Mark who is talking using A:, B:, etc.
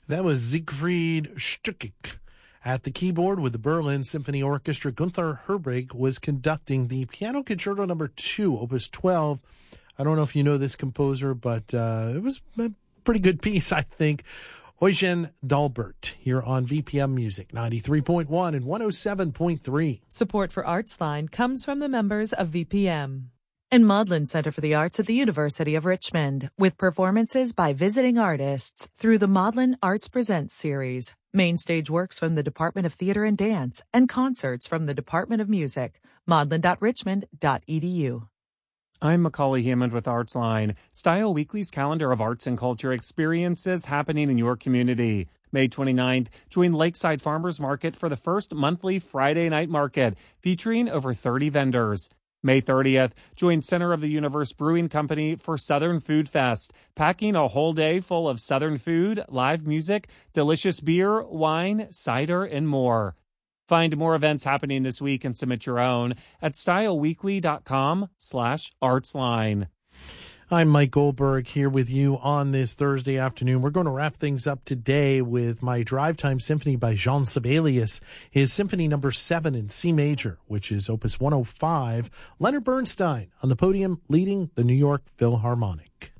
A: That was Siegfried Stückig. At the keyboard with the Berlin Symphony Orchestra, Gunther Herbig was conducting the Piano Concerto No. 2, Opus 12. I don't know if you know this composer, but it was a pretty good piece, I think. Eugen Dalbert here on VPM Music, 93.1 and 107.3.
B: Support for Artsline comes from the members of VPM. And Maudlin Center for the Arts at the University of Richmond, with performances by visiting artists through the Maudlin Arts Presents series, main stage works from the Department of Theater and Dance, and concerts from the Department of Music. maudlin.richmond.edu.
C: I'm Macaulay Hammond with Artsline, Style Weekly's calendar of arts and culture experiences happening in your community. May 29th, join Lakeside Farmers Market for the first monthly Friday night market, featuring over 30 vendors. May 30th, join Center of the Universe Brewing Company for Southern Food Fest, packing a whole day full of Southern food, live music, delicious beer, wine, cider, and more. Find more events happening this week and submit your own at styleweekly.com/artsline.
A: I'm Mike Goldberg here with you on this Thursday afternoon. We're going to wrap things up today with my Drive Time Symphony by Jean Sibelius, his Symphony No. 7 in C major, which is Opus 105. Leonard Bernstein on the podium leading the New York Philharmonic.